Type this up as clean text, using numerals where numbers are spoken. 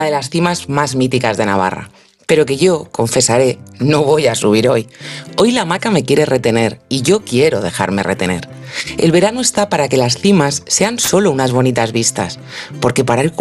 de las cimas más míticas de Navarra, pero que yo, confesaré, no voy a subir hoy. Hoy la hamaca me quiere retener y yo quiero dejarme retener. El verano está para que las cimas sean solo unas bonitas vistas, porque para ir